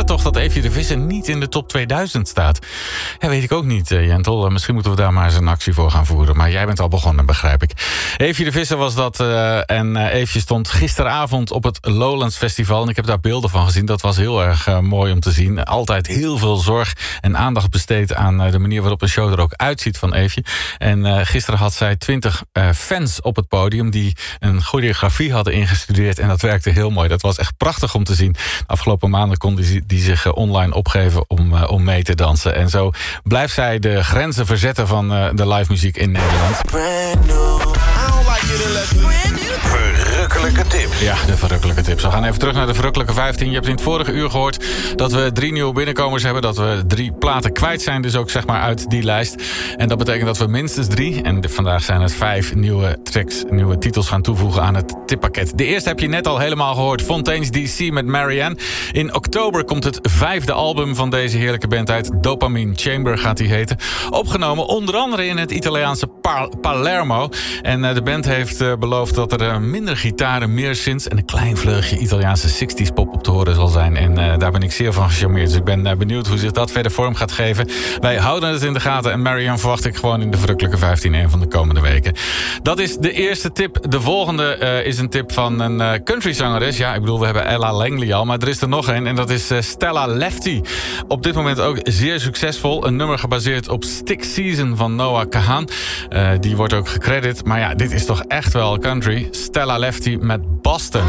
toch dat Eefje de Visser niet in de top 2000 staat. Ja, weet ik ook niet, Jentel. Misschien moeten we daar maar eens een actie voor gaan voeren. Maar jij bent al begonnen, begrijp ik. Eefje de Visser was dat. En Eefje stond gisteravond op het Lowlands Festival. En ik heb daar beelden van gezien. Dat was heel erg mooi om te zien. Altijd heel veel zorg en aandacht besteed aan de manier waarop een show er ook uitziet van Eefje. En gisteren had zij 20 fans op het podium die een choreografie hadden ingestudeerd. En dat werkte heel mooi. Dat was echt prachtig om te zien. Afgelopen maanden kon die zich online opgeven om mee te dansen. En zo blijft zij de grenzen verzetten van de live muziek in Nederland. Verrukkelijke tips. Ja, de verrukkelijke tips. We gaan even terug naar de verrukkelijke 15. Je hebt in het vorige uur gehoord dat we 3 nieuwe binnenkomers hebben. Dat we 3 platen kwijt zijn, dus ook zeg maar uit die lijst. En dat betekent dat we minstens 3, en vandaag zijn het 5 nieuwe tracks, nieuwe titels gaan toevoegen aan het tippakket. De eerste heb je net al helemaal gehoord. Fontaine's DC met Marianne. In oktober komt het 5e album van deze heerlijke band uit. Dopamine Chamber gaat die heten. Opgenomen onder andere in het Italiaanse Palermo. En de band heeft beloofd dat er minder gitaren, meer synths en een klein vleugje Italiaanse 60s pop op te horen zal zijn. En daar ben ik zeer van gecharmeerd. Dus ik ben benieuwd hoe zich dat verder vorm gaat geven. Wij houden het in de gaten en Marianne verwacht ik gewoon in de verrukkelijke 15 een van de komende weken. Dat is de eerste tip. De volgende is een tip van een countryzangeres. Ja, ik bedoel, we hebben Ella Langley al, maar er is er nog een. En dat is Stella Lefty. Op dit moment ook zeer succesvol. Een nummer gebaseerd op Stick Season van Noah Kahan. Die wordt ook gecredit. Maar ja, dit is toch echt wel country. Stella Lefty met Boston.